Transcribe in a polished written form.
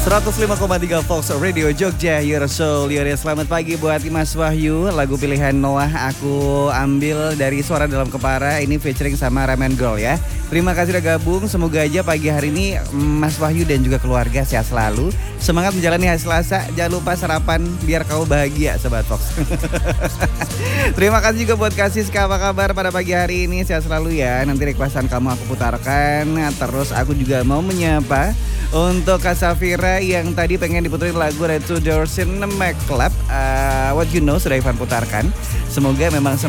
105,3 Fox Radio Jogja, Your Soul, Your Ears. Selamat pagi buat Mas Wahyu. Lagu pilihan Noah aku ambil dari Suara Dalam Kepara. Ini featuring sama Ramen Girl ya. Terima kasih udah gabung. Semoga aja pagi hari ini Mas Wahyu dan juga keluarga sehat selalu. Semangat menjalani hari Selasa. Jangan lupa sarapan biar kau bahagia Sobat Fox. Terima kasih juga buat Kak Siska, apa kabar pada pagi hari ini? Sehat selalu ya. Nanti requestan kamu aku putarkan. Terus aku juga mau menyapa untuk Kak Safira yang tadi pengen diputerin lagu Red to Doors in the Mac Club. What You Know sudah Ivan putarkan. Semoga memang